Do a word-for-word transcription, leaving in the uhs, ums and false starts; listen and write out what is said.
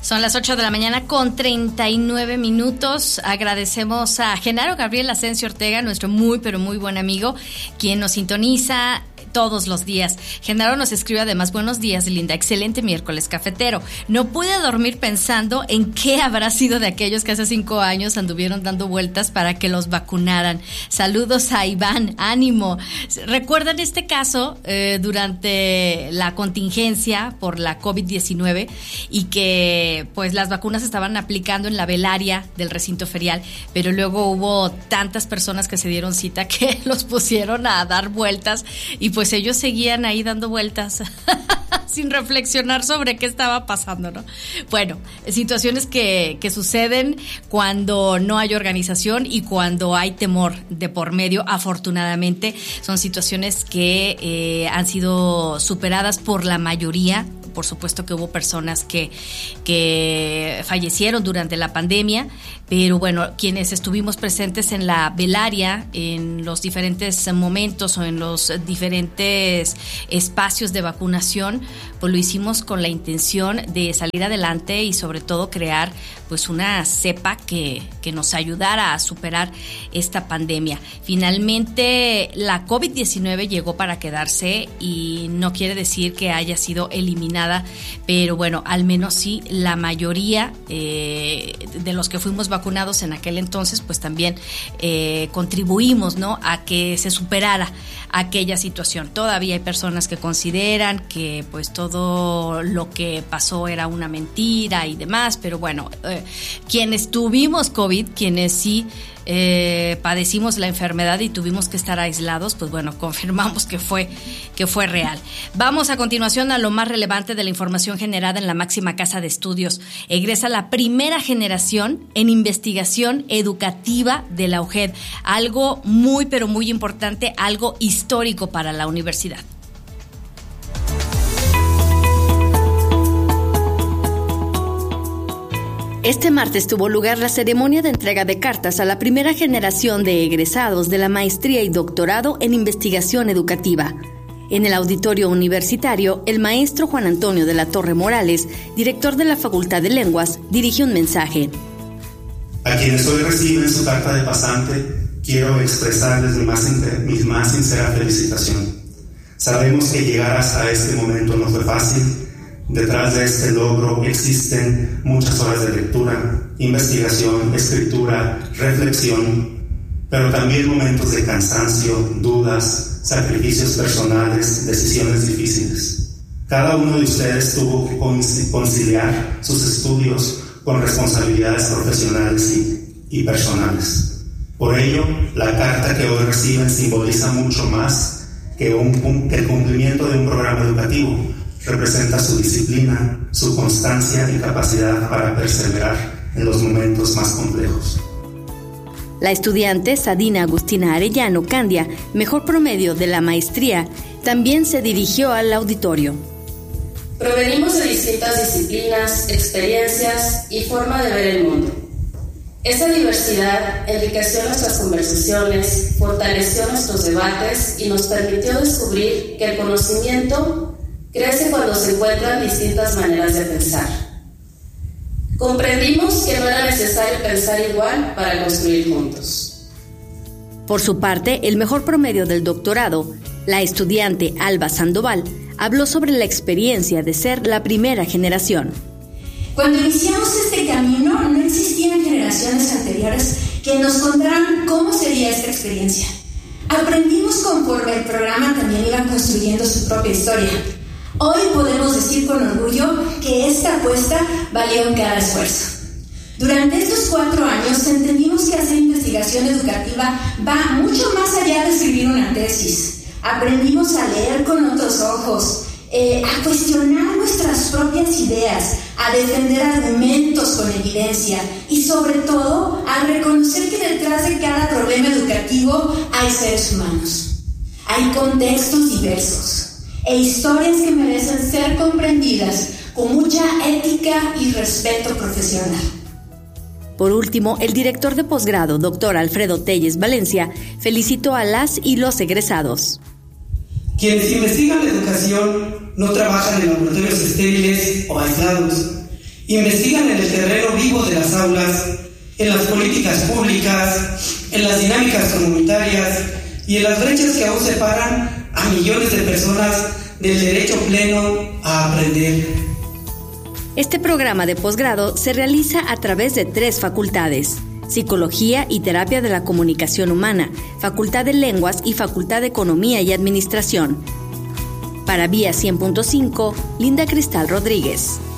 Son las ocho de la mañana con treinta y nueve minutos. Agradecemos a Genaro Gabriel Asensio Ortega, nuestro muy, pero muy buen amigo, quien nos sintoniza todos los días. Genaro nos escribe además: buenos días, Linda, excelente miércoles cafetero. No pude dormir pensando en qué habrá sido de aquellos que hace cinco años anduvieron dando vueltas para que los vacunaran. Saludos a Iván, ánimo. ¿Recuerdan este caso eh, durante la contingencia por la covid diecinueve y que pues las vacunas se estaban aplicando en la velaria del recinto ferial, pero luego hubo tantas personas que se dieron cita que los pusieron a dar vueltas y pues ellos seguían ahí dando vueltas sin reflexionar sobre qué estaba pasando, ¿no? Bueno, situaciones que, que suceden cuando no hay organización y cuando hay temor de por medio. Afortunadamente son situaciones que eh, han sido superadas por la mayoría. Por supuesto que hubo personas que, que fallecieron durante la pandemia, pero bueno, quienes estuvimos presentes en la velaria, en los diferentes momentos o en los diferentes espacios de vacunación, pues lo hicimos con la intención de salir adelante y sobre todo crear pues una cepa que, que nos ayudara a superar esta pandemia. Finalmente la covid diecinueve llegó para quedarse y no quiere decir que haya sido eliminada, pero bueno, al menos sí la mayoría eh, de los que fuimos vacunados en aquel entonces pues también eh, contribuimos, ¿no?, a que se superara aquella situación. Todavía hay personas que consideran que pues todo lo que pasó era una mentira y demás, pero bueno, eh, quienes tuvimos COVID, quienes sí Eh, padecimos la enfermedad y tuvimos que estar aislados, pues bueno, confirmamos que fue, que fue real. Vamos a continuación a lo más relevante de la información generada en la máxima casa de estudios. Egresa la primera generación en investigación educativa de la U G E D, algo muy pero muy importante, algo histórico para la universidad. Este martes tuvo lugar la ceremonia de entrega de cartas a la primera generación de egresados de la maestría y doctorado en investigación educativa. En el auditorio universitario, el maestro Juan Antonio de la Torre Morales, director de la Facultad de Lenguas, dirigió un mensaje. A quienes hoy reciben su carta de pasante, quiero expresarles mi más, mi más sincera felicitación. Sabemos que llegar hasta este momento no fue fácil. Detrás de este logro existen muchas horas de lectura, investigación, escritura, reflexión, pero también momentos de cansancio, dudas, sacrificios personales, decisiones difíciles. Cada uno de ustedes tuvo que conciliar sus estudios con responsabilidades profesionales y, y personales. Por ello, la carta que hoy reciben simboliza mucho más que, un, que el cumplimiento de un programa educativo. Representa su disciplina, su constancia y capacidad para perseverar en los momentos más complejos. La estudiante Sadina Agustina Arellano Candia, mejor promedio de la maestría, también se dirigió al auditorio. Provenimos de distintas disciplinas, experiencias y forma de ver el mundo. Esa diversidad enriqueció nuestras conversaciones, fortaleció nuestros debates y nos permitió descubrir que el conocimiento crece cuando se encuentran distintas maneras de pensar. Comprendimos que no era necesario pensar igual para construir juntos. Por su parte, el mejor promedio del doctorado, la estudiante Alba Sandoval, habló sobre la experiencia de ser la primera generación. Cuando iniciamos este camino, no existían generaciones anteriores que nos contaran cómo sería esta experiencia. Aprendimos conforme el programa también iba construyendo su propia historia. Hoy podemos decir con orgullo que esta apuesta valió en cada esfuerzo. Durante estos cuatro años entendimos que hacer investigación educativa va mucho más allá de escribir una tesis. Aprendimos a leer con otros ojos, eh, a cuestionar nuestras propias ideas, a defender argumentos con evidencia y sobre todo a reconocer que detrás de cada problema educativo hay seres humanos. Hay contextos diversos e historias que merecen ser comprendidas con mucha ética y respeto profesional. Por último, el director de posgrado, doctor Alfredo Telles Valencia, felicitó a las y los egresados. Quienes investigan la educación no trabajan en laboratorios estériles o aislados Investigan en el terreno vivo de las aulas, en las políticas públicas, en las dinámicas comunitarias y en las brechas que aún separan a millones de personas del derecho pleno a aprender. Este programa de posgrado se realiza a través de tres facultades: Psicología y Terapia de la Comunicación Humana, Facultad de Lenguas y Facultad de Economía y Administración. Para Vía cien punto cinco, Linda Cristal Rodríguez.